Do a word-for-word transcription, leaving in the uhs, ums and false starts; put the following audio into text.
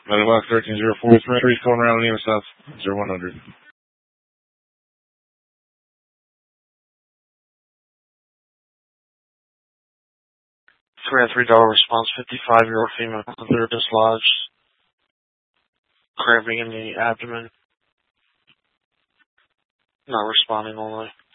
Medevac thirteen zero four three, calling around Lima South, zero one hundred. three oh three dollar response, fifty-five-year-old female, clear dislodged, cramping in the abdomen, not responding only.